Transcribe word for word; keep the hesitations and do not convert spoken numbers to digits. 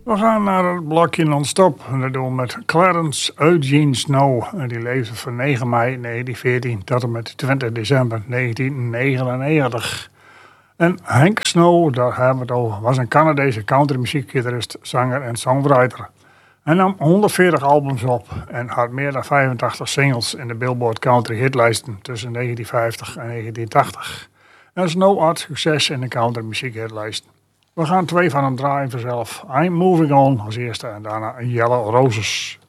We gaan naar het blokje non-stop. En dat doen we met Clarence Eugene Snow. En die leefde van negen mei negentien veertien tot en met twintig december negentien negenennegentig. En Hank Snow, daar hebben we het over, was een Canadese countrymuziekgitarist, zanger en songwriter. Hij nam honderdveertig albums op en had meer dan vijfentachtig singles in de Billboard Country hitlijsten tussen negentien vijftig en negentien tachtig. En Snow had succes in de country muziekhitlijsten. We gaan twee van hem draaien vanzelf. I'm Moving On als eerste en daarna Yellow Roses.